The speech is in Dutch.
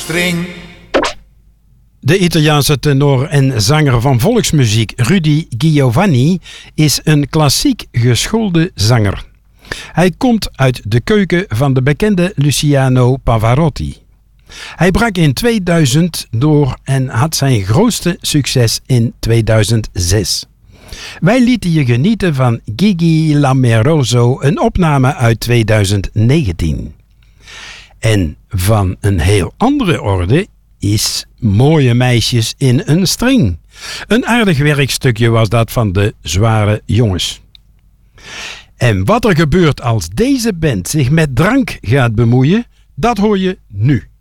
String. De Italiaanse tenor en zanger van volksmuziek Rudy Giovanni is een klassiek geschoolde zanger. Hij komt uit de keuken van de bekende Luciano Pavarotti. Hij brak in 2000 door en had zijn grootste succes in 2006. Wij lieten je genieten van Gigi Lamoroso, een opname uit 2019. En van een heel andere orde is Mooie meisjes in een string. Een aardig werkstukje was dat van de Zware Jongens. En wat er gebeurt als deze band zich met drank gaat bemoeien, dat hoor je nu.